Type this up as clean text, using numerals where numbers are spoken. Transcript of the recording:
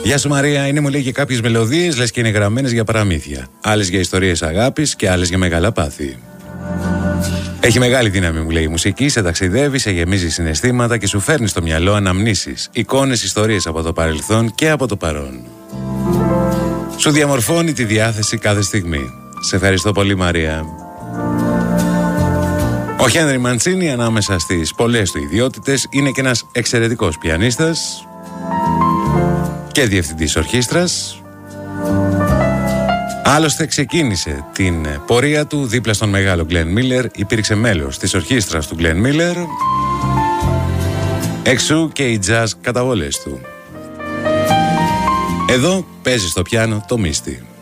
Γεια σου Μαρία, είναι μου λέει και κάποιες μελωδίες λες και είναι γραμμένες για παραμύθια. Άλλες για ιστορίες αγάπης και άλλες για μεγάλα πάθη. Έχει μεγάλη δύναμη, μου λέει, η μουσική. Σε ταξιδεύει, σε γεμίζει συναισθήματα και σου φέρνει στο μυαλό αναμνήσεις, εικόνες, ιστορίες από το παρελθόν και από το παρόν. Σου διαμορφώνει τη διάθεση κάθε στιγμή. Σε ευχαριστώ πολύ Μαρία. Ο Χένρι Μαντσίνι, ανάμεσα στις πολλές του ιδιότητες, είναι και ένας εξαιρετικός πιανίστας και διευθυντής ορχήστρας. Άλλωστε ξεκίνησε την πορεία του δίπλα στον μεγάλο Γκλεν Μίλερ, υπήρξε μέλος της ορχήστρας του Γκλεν Μίλερ, εξού και οι jazz καταβολές του. Εδώ παίζει στο πιάνο το Μίστη.